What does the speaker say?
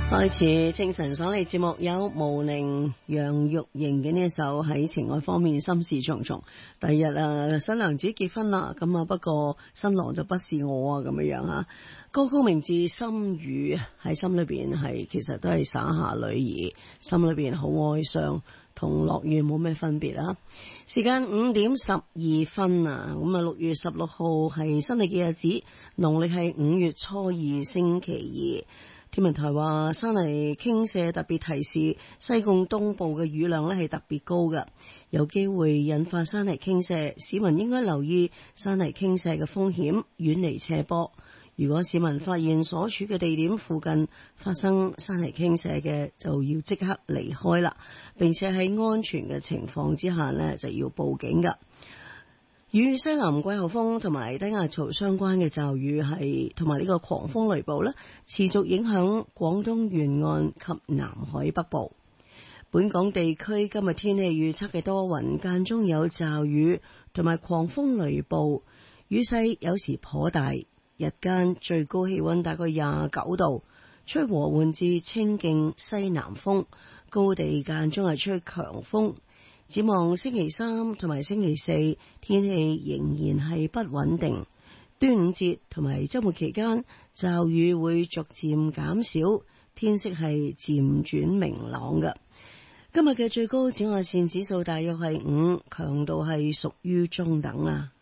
開始清晨爽利節目，有毛寧、楊鈺瑩嘅呢一首喺情愛方面心事重重。第日新娘子結婚啦，咁不過新郎就不是我啊，咁樣吓。歌曲名字《心雨》，喺心裏邊係其實都係灑下女兒，心裏邊好哀傷，同樂園冇咩分別啊。時間5:12啊，咁6月16號係新曆嘅日子，農曆係5月初二星期二。天文台話山泥傾瀉特別提示，西貢東部嘅雨量咧係特別高嘅，有機會引發山泥傾瀉，市民應該留意山泥傾瀉嘅風險，遠離斜坡。如果市民發現所處嘅地點附近發生山泥傾瀉嘅，就要即刻離開啦，並且喺安全嘅情況之下呢，就要報警噶。與西南季候風同埋低壓槽相關嘅驟雨係同埋呢個狂風雷暴呢，持續影響廣東沿岸及南海北部。本港地區今日天氣預測嘅多雲，間中有驟雨同埋狂風雷暴，雨勢有時頗大，日間最高氣溫大概29度，吹和緩至清勁西南風，高地間中係吹強風。展望星期三同埋星期四，天氣仍然係不穩定。端午節同埋周末期間，驟雨會逐漸減少，天色係漸轉明朗嘅。今日嘅最高紫外線指數大約係5，強度係屬於中等啊。